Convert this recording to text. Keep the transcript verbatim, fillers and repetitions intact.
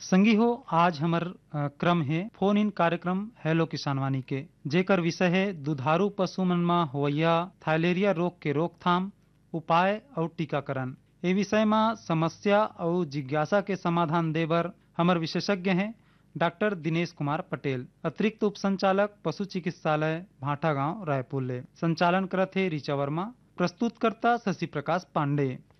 संगी हो आज हमर अ, क्रम है फोन इन कार्यक्रम हेलो किसानवानी के जेकर विषय है दुधारू पशु मन में होवैया थाइलेरिया रोग के रोकथाम उपाय और टीकाकरण। ए विषय में समस्या और जिज्ञासा के समाधान देबर हमर विशेषज्ञ हैं डॉक्टर दिनेश कुमार पटेल, अतिरिक्त उप संचालक पशु चिकित्सालय भाटा गांव रायपुर ले। संचालन करत है ऋचा वर्मा, प्रस्तुतकर्ता शशि प्रकाश पांडे।